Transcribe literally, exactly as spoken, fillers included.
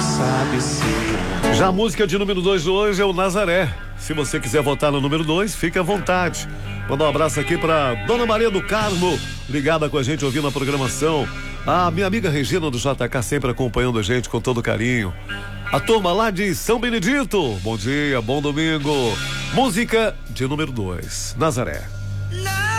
sabe se não. Já a música de número dois de hoje é o Nazaré. Se você quiser votar no número dois, fique à vontade. Mandar um abraço aqui pra Dona Maria do Carmo, ligada com a gente, ouvindo a programação. A minha amiga Regina do J K, sempre acompanhando a gente com todo carinho. A turma lá de São Benedito, bom dia, bom domingo. Música de número dois, Nazaré.